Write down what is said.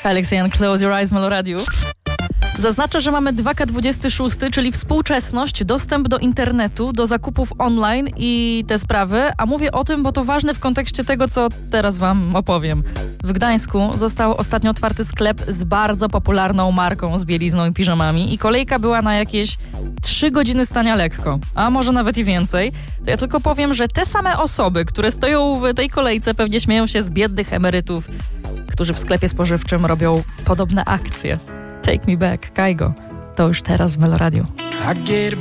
Felix Jan, Close Your Eyes w Meloradiu. Zaznaczę, że mamy 2K26, czyli współczesność, dostęp do internetu, do zakupów online i te sprawy, a mówię o tym, bo to ważne w kontekście tego, co teraz wam opowiem. W Gdańsku został ostatnio otwarty sklep z bardzo popularną marką z bielizną i piżamami i kolejka była na jakieś 3 godziny stania lekko, a może nawet i więcej. To ja tylko powiem, że te same osoby, które stoją w tej kolejce, pewnie śmieją się z biednych emerytów, którzy w sklepie spożywczym robią podobne akcje. Take Me Back, Kygo. To już teraz w Meloradiu.